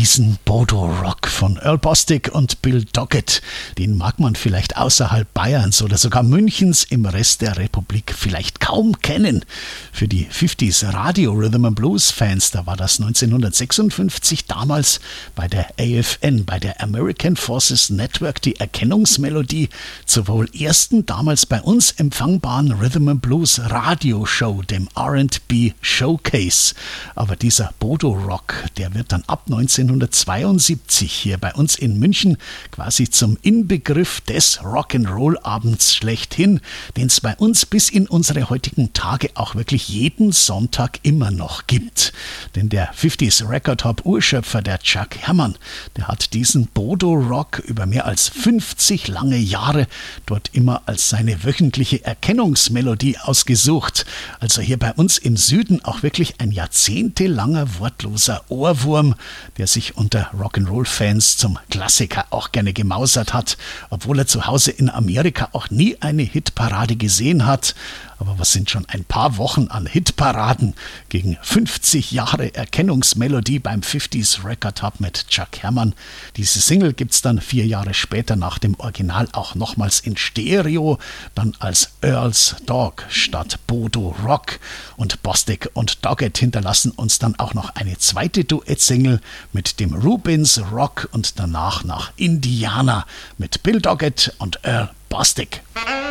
diesen Bodo-Rock von Earl Bostic und Bill Doggett. Den mag man vielleicht außerhalb Bayerns oder sogar Münchens im Rest der Republik vielleicht kaum kennen. Für die 50s Radio Rhythm and Blues Fans, da war das 1956 damals bei der AFN, bei der American Forces Network, die Erkennungsmelodie zur wohl ersten damals bei uns empfangbaren Rhythm and Blues Radioshow, dem R&B Showcase. Aber dieser Bodo-Rock, der wird dann ab 1972 hier bei uns in München quasi zum Inbegriff des Rock'n'Roll-Abends schlechthin, den es bei uns bis in unsere heutigen Tage auch wirklich jeden Sonntag immer noch gibt. Denn der 50s Record Hop Urschöpfer, der Chuck Herman, der hat diesen Bodo-Rock über mehr als 50 lange Jahre dort immer als seine wöchentliche Erkennungsmelodie ausgesucht. Also hier bei uns im Süden auch wirklich ein jahrzehntelanger wortloser Ohrwurm, der sich unter Rock'n'Roll-Fans zum Klassiker auch gerne gemausert hat, obwohl er zu Hause in Amerika auch nie eine Hitparade gesehen hat. Aber was sind schon ein paar Wochen an Hitparaden gegen 50 Jahre Erkennungsmelodie beim 50s Record Hub mit Chuck Herman. Diese Single gibt's dann 4 Jahre später nach dem Original auch nochmals in Stereo, dann als Earl's Dog statt Bodo Rock. Und Bostic und Doggett hinterlassen uns dann auch noch eine zweite Duettsingle mit dem Rubens Rock und danach nach Indiana mit Bill Doggett und Earl Bostic.